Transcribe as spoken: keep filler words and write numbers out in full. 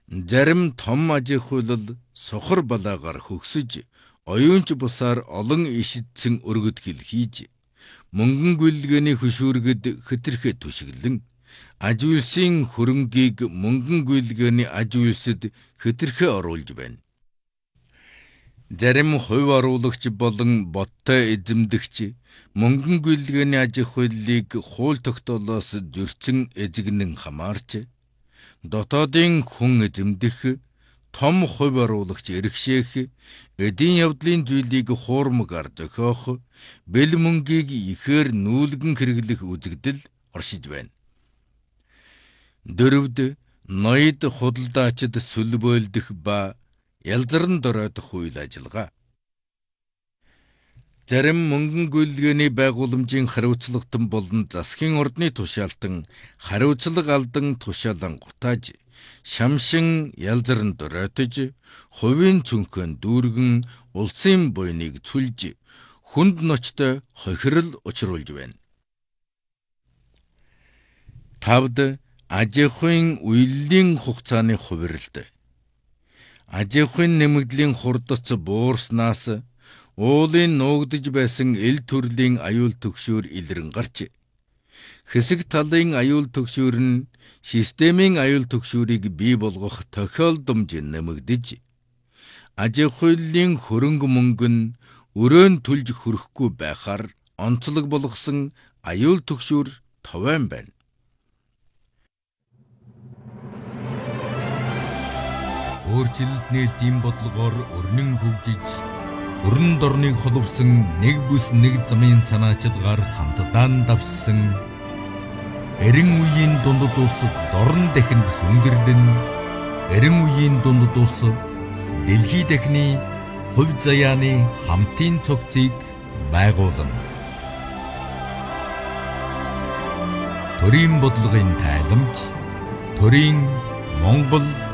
Зарим том аж ахуй хууль сохор балаагаар хөгсөж, оюунч бусаар олон ишидсэн өргөдгөл хийж, мөнгөн гүйлгээний хөшүүргэд хэтэрхэ түшиглэн, аж үйлсийн хөрөнгийг мөнгөн гүйлгээний аж үйлсэд хэтэрхэ оруулж байна. Зарим хувь оруулагч болон боттой эзэмдэгч мөнгөн гүйлгээний аж ахуй хуулийг хууль тогтоолоос зөрчсөн эзэгнэн хамаарч, дотоодын хүн эзэмдэх, том хувь оруулагч эрхшээх, эдийн явдлын зүйлийг хуурмагаар зохиох, бэл мөнгийг ихээр нүүлгэн хэрэглэх үзэгдэл оршиж байна. Дөрөвд, ноёд худалдаачид сүлбөөлдөх ба ялзарн дороодох үйл ажиллагаа. Зарим мөнгөн гүйлгээний байгууламжийн хариуцлагатан болон засгийн ордны тушаалтан хариуцлага алдан тушаалан гутааж, шамшин ялзарн дороотож, хувийн цүнхэн дүүргэн улсын буйныг цүлж, хүнд ночтой хохирол учруулж байна. Тавд, аж ахуйн үеийн хугацааны хувиралт. Аж ахуйн нэмэгдлийн хурдац буурснаас уулын нуугдж байсан эл төрлийн аюул түгшүүр илрэн гарч, хэсэг талын аюул түгшүүр нь системийн аюул түгшүүрийг бий болгох тохиолдомж нэмэгдэж, аж ахуйн хөрөнгө мөнгө нь өрөөн түлж хүрэхгүй байхаар онцлог болгосон аюул түгшүүр товойн байна. Өөрчлөлт нээлтийн бодлогоор өрнөн хөгжиж, өрн дорныг холбосон нэг бүс нэг замын санаачилгаар хамтдаа давссан, эрен үеийн дундад улс дорн дахинд сүнгэрлэн, эрен үеийн дундад улс дэлхий дахины хувь заяаны хамтын цогцыг байгуулна. Төрийн бодлогын тайламж, төрийн Монгол